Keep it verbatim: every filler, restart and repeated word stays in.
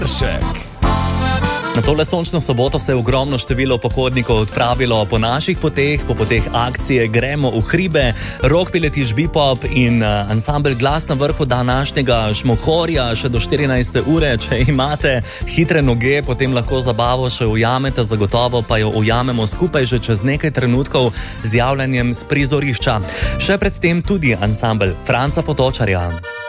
Na tole sončno soboto se je ogromno število pohodnikov odpravilo po naših poteh, po poteh akcije Gremo v hribe, Rock Piletiš Bebop in uh, ansambel Glas na vrhu današnjega Šmohorja še do štirinajste ure. Če imate hitre noge, potem lahko zabavo še ujamete, zagotovo pa jo ujamemo skupaj že čez nekaj trenutkov z javljanjem s prizorišča. Še predtem tudi ansambel Franca Potočarja.